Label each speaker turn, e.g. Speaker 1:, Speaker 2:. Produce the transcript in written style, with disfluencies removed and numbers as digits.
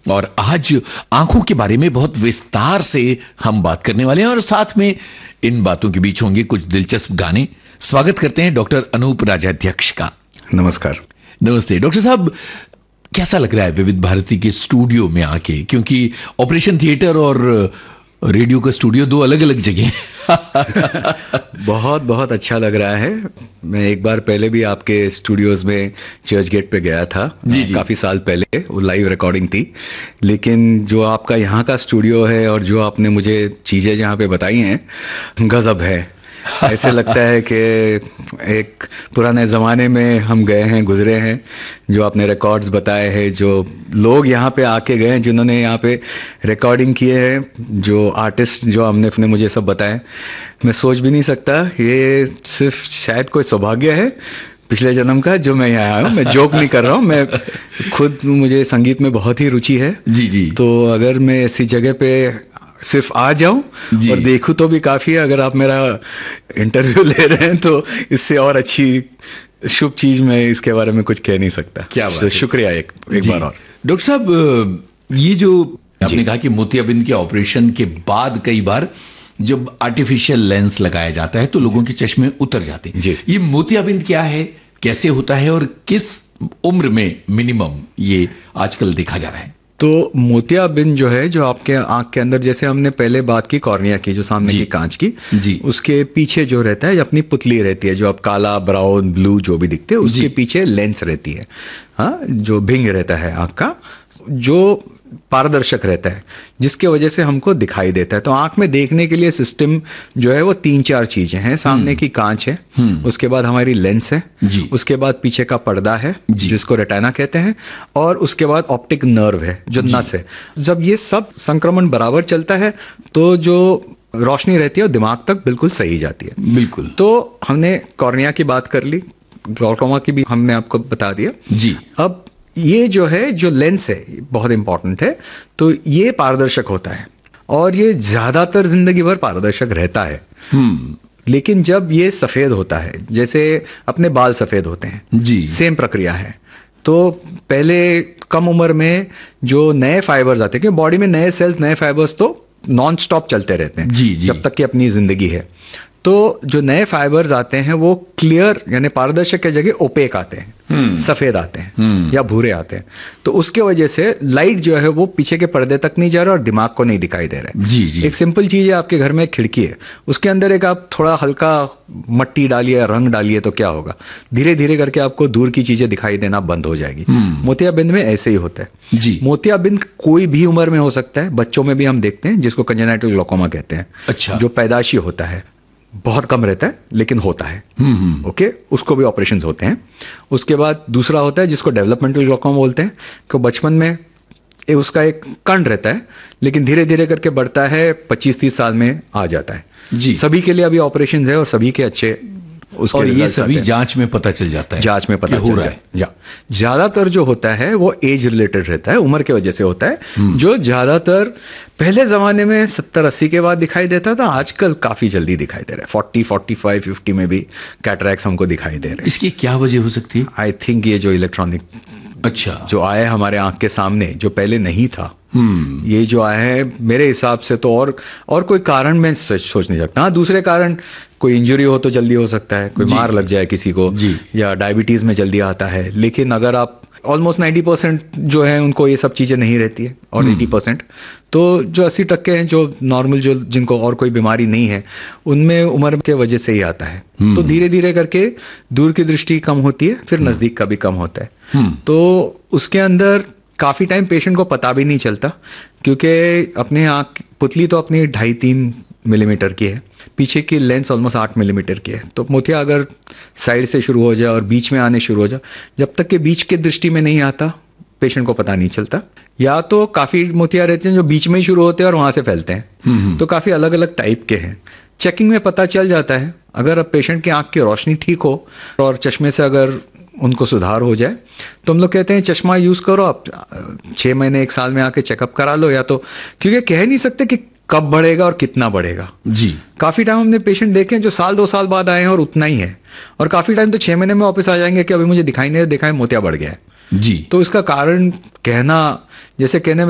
Speaker 1: और आज आंखों के बारे में बहुत विस्तार से हम बात करने वाले हैं और साथ में इन बातों के बीच होंगे कुछ दिलचस्प गाने। स्वागत करते हैं डॉक्टर अनूप राजाध्यक्ष का।
Speaker 2: नमस्कार।
Speaker 1: नमस्ते डॉक्टर साहब, कैसा लग रहा है विविध भारती के स्टूडियो में आके, क्योंकि ऑपरेशन थिएटर और रेडियो का स्टूडियो दो अलग अलग जगह
Speaker 2: बहुत बहुत अच्छा लग रहा है। मैं एक बार पहले भी आपके स्टूडियोज में चर्च गेट पे गया था। जी। काफ़ी साल पहले वो लाइव रिकॉर्डिंग थी, लेकिन जो आपका यहाँ का स्टूडियो है और जो आपने मुझे चीज़ें जहाँ पे बताई हैं, गजब है। ऐसे लगता है कि एक पुराने ज़माने में हम गए हैं, गुजरे हैं। जो आपने रिकॉर्ड्स बताए हैं, जो लोग यहाँ पे आके गए हैं, जिन्होंने यहाँ पे रिकॉर्डिंग किए हैं, जो आर्टिस्ट जो आपने मुझे सब बताए, मैं सोच भी नहीं सकता। ये सिर्फ शायद कोई सौभाग्य है पिछले जन्म का जो मैं यहाँ आया हूँ। मैं जोक नहीं कर रहा हूँ, मैं खुद, मुझे संगीत में बहुत ही रुचि है।
Speaker 1: जी जी।
Speaker 2: तो अगर मैं ऐसी जगह पे सिर्फ आ जाऊं और देखूं तो भी काफ़ी है। अगर आप मेरा इंटरव्यू ले रहे हैं तो इससे और अच्छी शुभ चीज मैं इसके बारे में कुछ कह नहीं सकता।
Speaker 1: क्या बात है।
Speaker 2: शुक्रिया एक बार और।
Speaker 1: डॉक्टर साहब, ये जो आपने कहा कि मोतियाबिंद के ऑपरेशन के बाद कई बार जब आर्टिफिशियल लेंस लगाया जाता है तो लोगों के चश्मे उतर जाते हैं। ये मोतियाबिंद क्या है, कैसे होता है और किस उम्र में मिनिमम ये आजकल देखा जा रहा है?
Speaker 2: तो मोतियाबिंद जो है, जो आपके आंख के अंदर, जैसे हमने पहले बात की कॉर्निया की, जो सामने की कांच की, जी, उसके पीछे जो रहता है, अपनी पुतली रहती है, जो आप काला, ब्राउन, ब्लू जो भी दिखते हैं, उसके पीछे लेंस रहती है। हाँ, जो भिंग रहता है आंख का, जो पारदर्शक रहता है, जिसके वजह से हमको दिखाई देता है। तो आंख में देखने के लिए सिस्टम जो है वो 3-4 चीजें हैं। सामने की कांच है, उसके बाद हमारी लेंस है, उसके बाद पीछे का पर्दा है जिसको रेटिना कहते हैं, और उसके बाद ऑप्टिक नर्व है जो नस है। जब ये सब संक्रमण बराबर चलता है तो जो रोशनी रहती है वो दिमाग तक बिल्कुल सही जाती है।
Speaker 1: बिल्कुल।
Speaker 2: तो हमने कॉर्निया की बात कर ली, ग्लूकोमा की भी हमने आपको बता दिया।
Speaker 1: जी। अब
Speaker 2: ये जो है, जो लेंस है, बहुत इंपॉर्टेंट है। तो ये पारदर्शक होता है और ये ज्यादातर जिंदगी भर पारदर्शक रहता है। लेकिन जब ये सफेद होता है, जैसे अपने बाल सफेद होते हैं, जी, सेम प्रक्रिया है। तो पहले कम उम्र में जो नए फाइबर्स आते हैं, क्योंकि बॉडी में नए सेल्स, नए फाइबर्स तो नॉन स्टॉप चलते रहते हैं, जी, जी, जब तक कि अपनी जिंदगी है। तो जो नए फाइबर्स आते हैं वो क्लियर, यानी पारदर्शक की जगह ओपेक आते हैं, सफेद आते हैं या भूरे आते हैं। तो उसके वजह से लाइट जो है वो पीछे के पर्दे तक नहीं जा रहा और दिमाग को नहीं दिखाई दे रहा है।
Speaker 1: जी जी।
Speaker 2: एक सिंपल चीज है, आपके घर में एक खिड़की है, उसके अंदर एक आप थोड़ा हल्का मट्टी डालिए, रंग डालिए, तो क्या होगा, धीरे धीरे करके आपको दूर की चीजें दिखाई देना बंद हो जाएगी। मोतियाबिंद में ऐसे ही होता है। जी। मोतियाबिंद कोई भी उम्र में हो सकता है। बच्चों में भी हम देखते हैं, जिसको कंजेनाइटल ग्लूकोमा कहते हैं।
Speaker 1: अच्छा।
Speaker 2: जो पैदाशी होता है, बहुत कम रहता है लेकिन होता है। ओके, उसको भी ऑपरेशंस होते हैं। उसके बाद दूसरा होता है जिसको डेवलपमेंटल ग्लूकोमा बोलते हैं, कि बचपन में उसका एक कण रहता है लेकिन धीरे धीरे करके बढ़ता है, 25-30 साल में आ जाता है। जी। सभी के लिए अभी ऑपरेशंस है और सभी के अच्छे उसके,
Speaker 1: और ये सभी जांच में पता चल जाता है,
Speaker 2: जांच में पता हो रहा है। या ज्यादातर जो होता है वो एज रिलेटेड रहता है, उम्र के वजह से होता है। जो ज्यादातर पहले जमाने में 70-80 के बाद दिखाई देता था, आजकल काफी जल्दी दिखाई दे रहा है। 40, 45, 50 में भी कैटरैक्ट्स हमको दिखाई दे रहे हैं।
Speaker 1: इसकी क्या वजह हो सकती है?
Speaker 2: आई थिंक ये जो इलेक्ट्रॉनिक,
Speaker 1: अच्छा,
Speaker 2: जो आया है हमारे आंख के सामने, जो पहले नहीं था, ये जो आया है, मेरे हिसाब से तो और कोई कारण मैं सोच नहीं सकता। हाँ, दूसरे कारण, कोई इंजरी हो तो जल्दी हो सकता है, कोई मार लग जाए किसी को, या डायबिटीज में जल्दी आता है। लेकिन अगर आप ऑलमोस्ट 90% जो है उनको ये सब चीजें नहीं रहती है, और 80% तो जो 80% हैं जो नॉर्मल, जो जिनको और कोई बीमारी नहीं है, उनमें उम्र के वजह से ही आता है। तो धीरे धीरे करके दूर की दृष्टि कम होती है, फिर नजदीक का भी कम होता है। तो उसके अंदर काफी टाइम पेशेंट को पता भी नहीं चलता, क्योंकि अपने आँख पुतली तो अपनी 2.5-3 मिलीमीटर की है, पीछे की लेंस ऑलमोस्ट 8 मिलीमीटर की है। तो मोतिया अगर साइड से शुरू हो जाए और बीच में आने शुरू हो जाए, जब तक कि बीच के दृष्टि में नहीं आता, पेशेंट को पता नहीं चलता। या तो काफी मोतिया रहते हैं जो बीच में ही शुरू होते हैं और वहां से फैलते हैं। तो काफी अलग अलग टाइप के हैं। चेकिंग में पता चल जाता है। अगर अब पेशेंट की आंख की रोशनी ठीक हो और चश्मे से अगर उनको सुधार हो जाए, तो हम लोग कहते हैं चश्मा यूज करो, आप 6 महीने 1 साल में आके चेकअप करा लो। या तो, क्योंकि कह नहीं सकते कि कब बढ़ेगा और कितना बढ़ेगा। जी। काफी टाइम हमने पेशेंट देखे हैं जो 1-2 साल बाद आए हैं और उतना ही है, और काफी टाइम तो 6 महीने में वापस आ जाएंगे कि अभी मुझे दिखाई नहीं दिखाई, मोतिया बढ़ गया है। जी। तो इसका कारण कहना, जैसे कहने में